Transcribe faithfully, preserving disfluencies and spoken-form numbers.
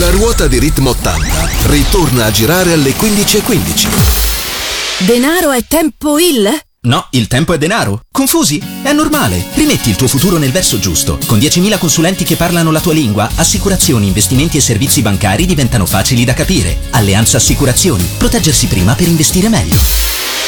La ruota di Ritmo ottanta ritorna a girare alle quindici e quindici. Denaro è tempo il? No, il tempo è denaro. Confusi? È normale. Rimetti il tuo futuro nel verso giusto. Con diecimila consulenti che parlano la tua lingua, assicurazioni, investimenti e servizi bancari diventano facili da capire. Alleanza Assicurazioni. Proteggersi prima per investire meglio.